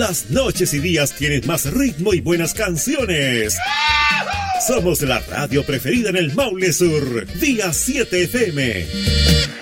Las noches y días tienen más ritmo y buenas canciones. Somos la radio preferida en el Maule Sur. Día 7 FM.